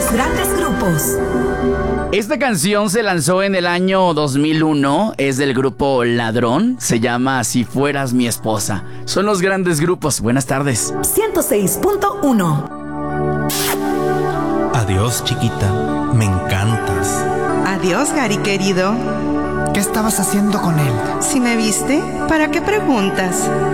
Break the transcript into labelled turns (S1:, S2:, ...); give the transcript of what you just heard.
S1: los grandes grupos.
S2: Esta canción se lanzó en el año 2001, es del grupo Ladrón, se llama Si Fueras Mi Esposa. Son los grandes grupos. Buenas tardes.
S1: 106.1.
S3: Adiós, chiquita, me encantas.
S4: Adiós, Gary querido.
S5: ¿Qué estabas haciendo con él?
S4: Si me viste, ¿para qué preguntas?